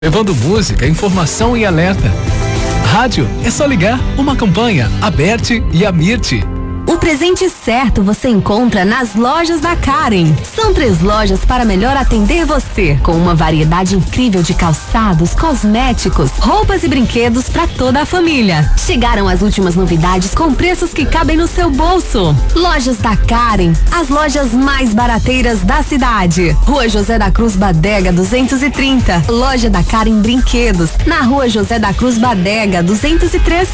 Levando música, informação e alerta. Rádio é só ligar. Uma campanha, Aberte e Amirte. O presente certo você encontra nas lojas da Karen. São 3 lojas para melhor atender você, com uma variedade incrível de calçados, cosméticos, roupas e brinquedos para toda a família. Chegaram as últimas novidades com preços que cabem no seu bolso. Lojas da Karen, as lojas mais barateiras da cidade. Rua José da Cruz Badega 230. Loja da Karen Brinquedos, na Rua José da Cruz Badega 203.